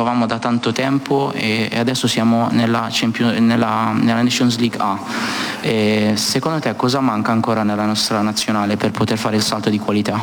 eravamo da tanto tempo e adesso siamo nella Nations League A. Secondo te cosa manca ancora nella nostra nazionale per poter fare il salto di qualità?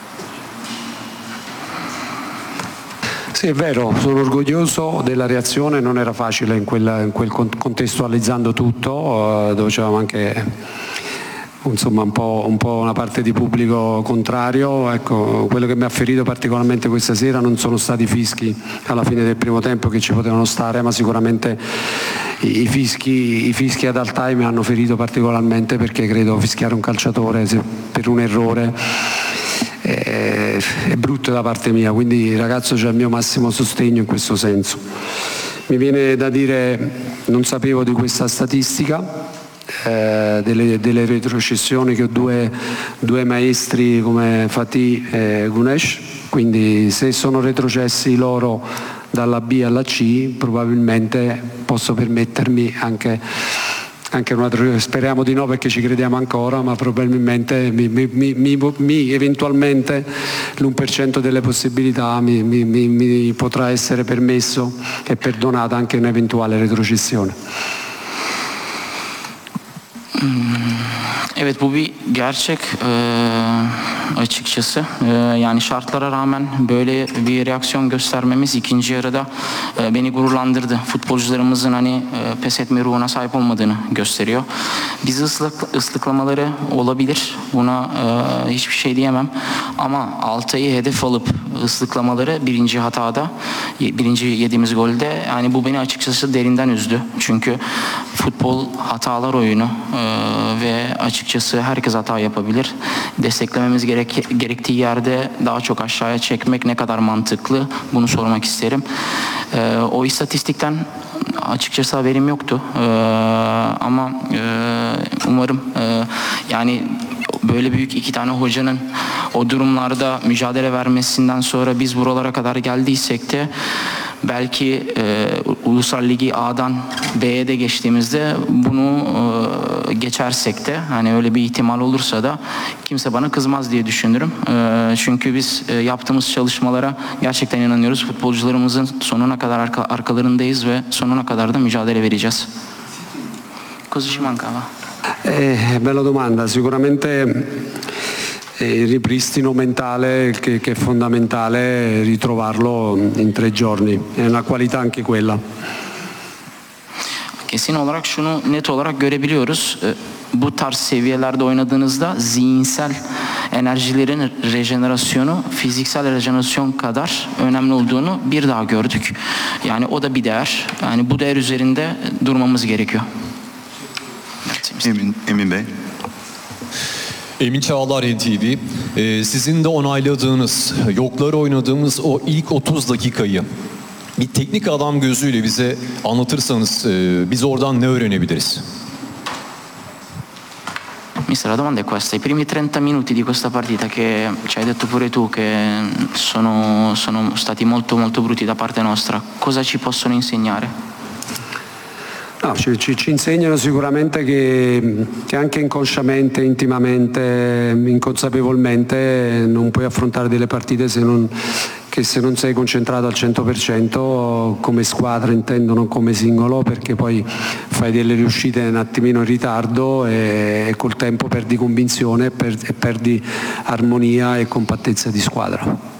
Sì, è vero, sono orgoglioso della reazione, non era facile in quel contestualizzando tutto, dove c'avevamo anche insomma un po' una parte di pubblico contrario. Ecco, quello che mi ha ferito particolarmente questa sera non sono stati i fischi alla fine del primo tempo, che ci potevano stare, ma sicuramente i fischi ad half time hanno ferito particolarmente, perché credo fischiare un calciatore per un errore è brutto da parte mia, quindi il ragazzo c'ha il mio massimo sostegno in questo senso. Mi viene da dire, non sapevo di questa statistica delle retrocessioni, che ho due maestri come Fatih e Gunesh, quindi se sono retrocessi loro dalla B alla C probabilmente posso permettermi anche speriamo di no, perché ci crediamo ancora, ma probabilmente eventualmente l'1% delle possibilitá mi potrà essere permesso e perdonata anche un'eventuale retrocessione. Evet, bu bir gerçek açıkçası. Yani şartlara rağmen böyle bir reaksiyon göstermemiz ikinci yarıda beni gururlandırdı. Futbolcularımızın hani pes etme ruhuna sahip olmadığını gösteriyor. Bizi ıslıklamaları olabilir. Buna hiçbir şey diyemem. Ama Altay'ı hedef alıp ıslıklamaları birinci yediğimiz golde, yani bu beni açıkçası derinden üzdü. Çünkü futbol hatalar oyunu ve açıkçası herkes hata yapabilir. Desteklememiz gerektiği yerde daha çok aşağıya çekmek ne kadar mantıklı, bunu sormak isterim. O istatistikten açıkçası haberim yoktu. Ama umarım yani böyle büyük iki tane hocanın o durumlarda mücadele vermesinden sonra biz buralara kadar geldiysek de belki Ulusal Ligi A'dan B'ye de geçtiğimizde bunu geçersek de, hani öyle bir ihtimal olursa da kimse bana kızmaz diye düşünürüm. Çünkü biz yaptığımız çalışmalara gerçekten inanıyoruz. Futbolcularımızın sonuna kadar arkalarındayız ve sonuna kadar da mücadele vereceğiz. Cosa ci mancava? Bella domanda, sicuramente il ripristino mentale che è fondamentale ritrovarlo in 3 giorni, è una qualità anche quella. Kesin olarak şunu net olarak görebiliyoruz. Bu tarz seviyelerde oynadığınızda zihinsel enerjilerin rejenerasyonu fiziksel rejenerasyon kadar önemli olduğunu bir daha gördük. Yani o da bir değer. Yani bu değer üzerinde durmamız gerekiyor. Emin Bey. Emin Çağlar, NTV. Sizin de onayladığınız, yokları oynadığımız o ilk 30 dakikayı bir teknik adam gözüyle bize anlatırsanız biz oradan ne öğrenebiliriz? Mister, la domanda è questa: i primi 30 minuti di questa partita, che ci hai detto pure tu che sono stati molto molto brutti da parte nostra, cosa ci possono insegnare? No, ci insegnano sicuramente che anche inconsciamente, intimamente, inconsapevolmente non puoi affrontare delle partite se non sei concentrato al 100% come squadra, intendo, non come singolo, perché poi fai delle riuscite un attimino in ritardo e col tempo perdi convinzione e perdi armonia e compattezza di squadra.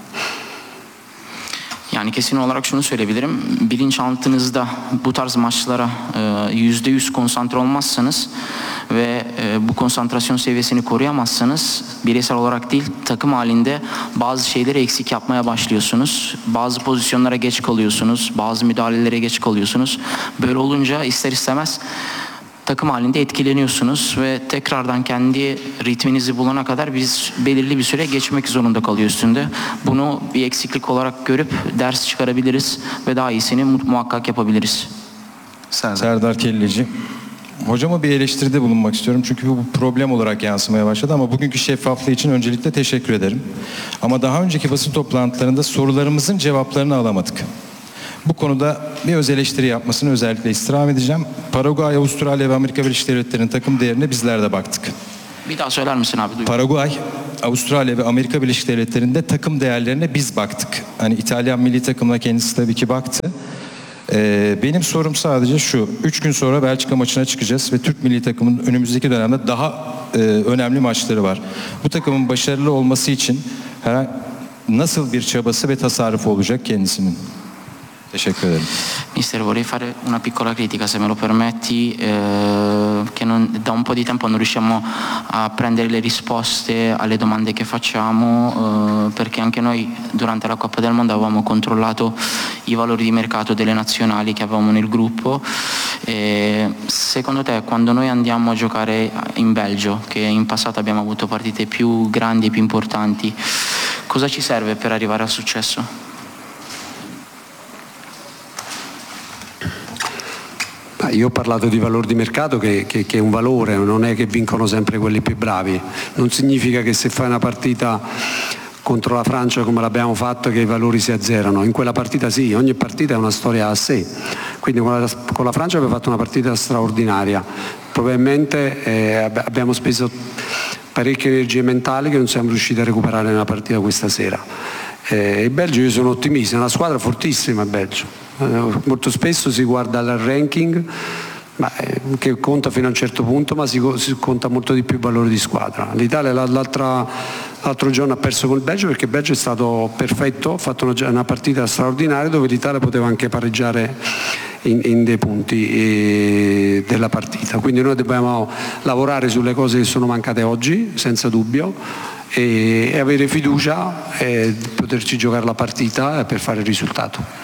Yani kesin olarak şunu söyleyebilirim. Bilinçaltınızda bu tarz maçlara %100 konsantre olmazsanız ve bu konsantrasyon seviyesini koruyamazsanız bireysel olarak değil takım halinde bazı şeyleri eksik yapmaya başlıyorsunuz. Bazı pozisyonlara geç kalıyorsunuz. Bazı müdahalelere geç kalıyorsunuz. Böyle olunca ister istemez takım halinde etkileniyorsunuz ve tekrardan kendi ritminizi bulana kadar biz belirli bir süre geçmek zorunda kalıyor üstünde. Bunu bir eksiklik olarak görüp ders çıkarabiliriz ve daha iyisini muhakkak yapabiliriz. Serdar Kelleci. Hocama bir eleştiride bulunmak istiyorum çünkü bu problem olarak yansımaya başladı, ama bugünkü şeffaflığı için öncelikle teşekkür ederim. Ama daha önceki basın toplantılarında sorularımızın cevaplarını alamadık. Bu konuda bir öz eleştiri yapmasını özellikle istirham edeceğim. Paraguay, Avustralya ve Amerika Birleşik Devletleri'nin takım değerine bizler de baktık. Bir daha söyler misin abi? Duymadım. Paraguay, Avustralya ve Amerika Birleşik Devletleri'nde takım değerlerine biz baktık. Hani İtalyan milli takımına kendisi tabii ki baktı. Benim sorum sadece şu. 3 gün sonra Belçika maçına çıkacağız ve Türk milli takımının önümüzdeki dönemde daha önemli maçları var. Bu takımın başarılı olması için nasıl bir çabası ve tasarrufu olacak kendisinin? Teşekkür ederim. Mister, vorrei fare una piccola critica, se me lo permetti, che da un po' di tempo non riusciamo a prendere le risposte alle domande che facciamo, perché anche noi durante la Coppa del Mondo avevamo controllato i valori di mercato delle nazionali che avevamo nel gruppo. Secondo te, quando noi andiamo a giocare in Belgio, che in passato abbiamo avuto partite più grandi e più importanti, cosa ci serve per arrivare al successo? Io ho parlato di valore di mercato che è un valore, non è che vincono sempre quelli più bravi. Non significa che se fai una partita contro la Francia come l'abbiamo fatto che i valori si azzerano. In quella partita sì, ogni partita è una storia a sé. Quindi con la Francia abbiamo fatto una partita straordinaria. Probabilmente abbiamo speso parecchie energie mentali che non siamo riusciti a recuperare nella partita questa sera. Il Belgio, io sono ottimista, è una squadra fortissima il Belgio. Molto spesso si guarda il ranking che conta fino a un certo punto, ma si conta molto di più il valore di squadra. L'Italia l'altro giorno ha perso con il Belgio perché il Belgio è stato perfetto, ha fatto una partita straordinaria dove l'Italia poteva anche pareggiare in dei punti della partita. Quindi noi dobbiamo lavorare sulle cose che sono mancate oggi, senza dubbio, e avere fiducia e poterci giocare la partita per fare il risultato.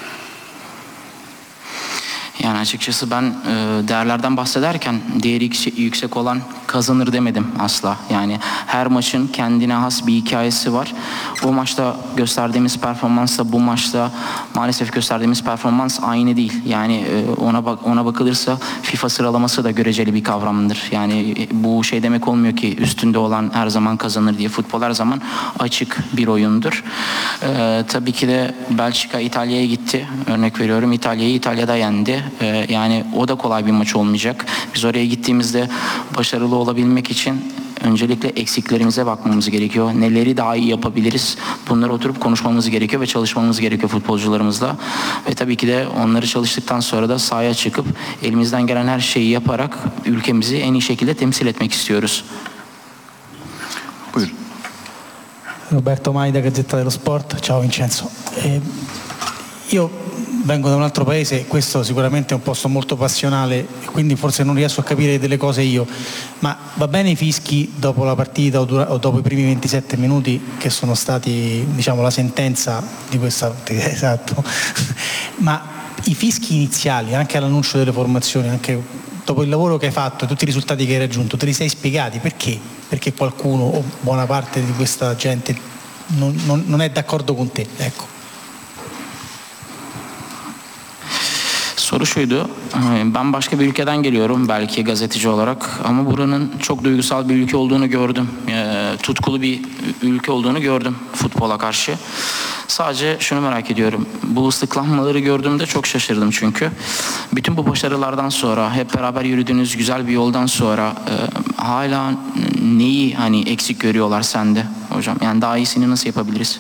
Yani açıkçası ben değerlerden bahsederken değeri yüksek olan kazanır demedim asla. Yani her maçın kendine has bir hikayesi var. O maçta gösterdiğimiz performansla bu maçta maalesef gösterdiğimiz performans aynı değil. Yani ona bakılırsa FIFA sıralaması da göreceli bir kavramdır. Yani bu şey demek olmuyor ki üstünde olan her zaman kazanır diye. Futbol her zaman açık bir oyundur. Tabii ki de Belçika İtalya'ya gitti. Örnek veriyorum, İtalya'yı İtalya'da yendi. Yani o da kolay bir maç olmayacak. Biz oraya gittiğimizde başarılı olabilmek için öncelikle eksiklerimize bakmamız gerekiyor. Neleri daha iyi yapabiliriz? Bunları oturup konuşmamız gerekiyor ve çalışmamız gerekiyor futbolcularımızla. Ve tabii ki de onları çalıştıktan sonra da sahaya çıkıp elimizden gelen her şeyi yaparak ülkemizi en iyi şekilde temsil etmek istiyoruz. Buyurun. Roberto Maida, Gazzetta dello Sport. Ciao Vincenzo. Io vengo da un altro paese, questo sicuramente è un posto molto passionale, quindi forse non riesco a capire delle cose io, ma va bene i fischi dopo la partita o dopo i primi 27 minuti che sono stati, diciamo, la sentenza di questa partita, esatto, ma i fischi iniziali, anche all'annuncio delle formazioni, anche dopo il lavoro che hai fatto e tutti i risultati che hai raggiunto, te li sei spiegati? Perché? Perché qualcuno o buona parte di questa gente non è d'accordo con te, ecco. Soru şuydu, ben başka bir ülkeden geliyorum belki gazeteci olarak ama buranın çok duygusal bir ülke olduğunu gördüm. Tutkulu bir ülke olduğunu gördüm futbola karşı. Sadece şunu merak ediyorum, bu ıslıklanmaları gördüğümde çok şaşırdım çünkü. Bütün bu başarılardan sonra, hep beraber yürüdüğünüz güzel bir yoldan sonra hala neyi hani eksik görüyorlar sende hocam? Yani daha iyisini nasıl yapabiliriz?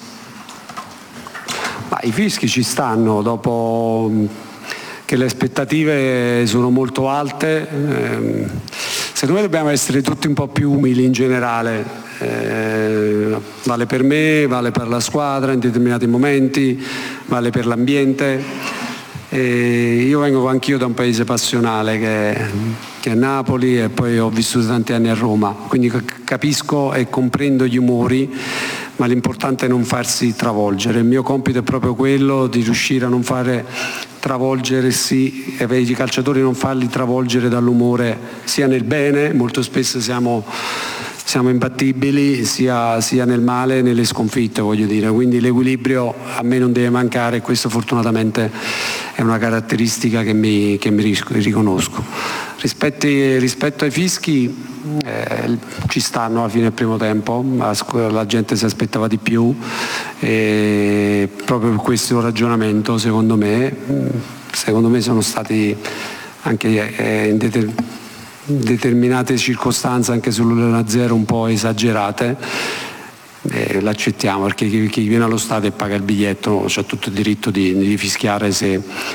I fischi ci stanno dopo che le aspettative sono molto alte. Secondo me dobbiamo essere tutti un po' più umili in generale. Vale per me, vale per la squadra in determinati momenti, vale per l'ambiente. Io vengo anch'io da un paese passionale che è Napoli e poi ho vissuto tanti anni a Roma, quindi capisco e comprendo gli umori, ma l'importante è non farsi travolgere. Il mio compito è proprio quello di riuscire a non fare travolgersi, i calciatori non farli travolgere dall'umore sia nel bene, molto spesso siamo imbattibili, sia nel male, nelle sconfitte, voglio dire, quindi l'equilibrio a me non deve mancare e questo fortunatamente è una caratteristica che mi riconosco. Rispetto ai fischi ci stanno alla fine del primo tempo, la gente si aspettava di più e proprio per questo ragionamento secondo me sono stati anche determinate circostanze anche sull'1-0 un po' esagerate, l'accettiamo, perché chi viene allo stadio e paga il biglietto c'ha tutto il diritto di fischiare se